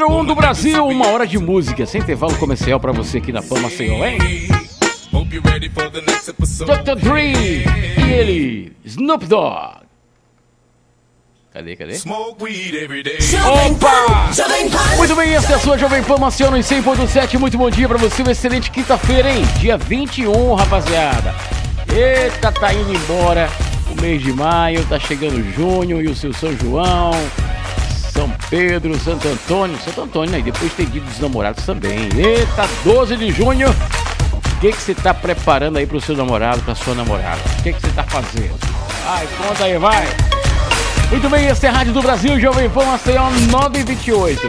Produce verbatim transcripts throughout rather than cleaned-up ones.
número um do Brasil, uma hora de música, sem intervalo comercial pra você aqui na Pan Maceió, hein? doutor Dre e ele, Snoop Dogg. Cadê, cadê? Opa! Muito bem, essa é a sua Jovem Pan Maceió no cem ponto sete. Muito bom dia pra você, uma excelente quinta-feira, hein? Dia vinte e um, rapaziada. Eita, tá indo embora o mês de maio, tá chegando junho e o seu São João, São Pedro, Santo Antônio, Santo Antônio, né? E depois tem dia dos namorados também. Eita, doze de junho. O que que você tá preparando aí pro seu namorado, pra sua namorada? O que que você tá fazendo? Ai, conta aí, vai! Muito bem, essa é a Rádio do Brasil, Jovem Pan Maceió nove e vinte e oito.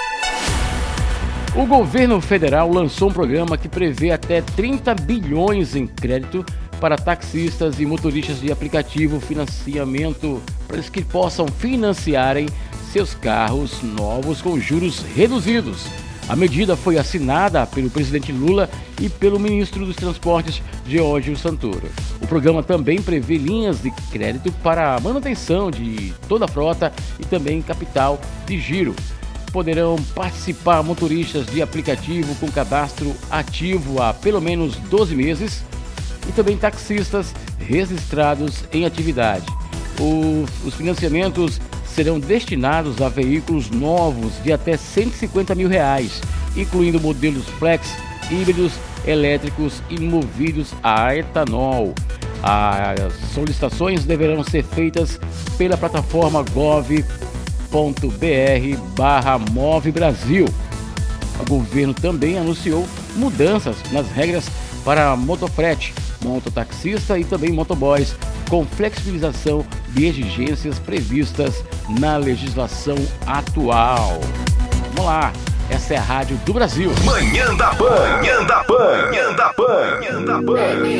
O governo federal lançou um programa que prevê até trinta bilhões em crédito para taxistas e motoristas de aplicativo, financiamento para eles que possam financiarem seus carros novos com juros reduzidos. A medida foi assinada pelo presidente Lula e pelo ministro dos Transportes, Geórgio Santoro. O programa também prevê linhas de crédito para a manutenção de toda a frota e também capital de giro. Poderão participar motoristas de aplicativo com cadastro ativo há pelo menos doze meses e também taxistas registrados em atividade. O, os financiamentos serão destinados a veículos novos de até cento e cinquenta mil reais, incluindo modelos flex, híbridos, elétricos e movidos a etanol. As solicitações deverão ser feitas pela plataforma gov ponto br barra Move Brasil. O governo também anunciou mudanças nas regras para motofrete, mototaxista e também motoboys, com flexibilização de exigências previstas na legislação atual. Vamos lá, essa é a Rádio do Brasil. Manhã da Pan, Manhã da Pan, Manhã da Pan, Manhã da Pan.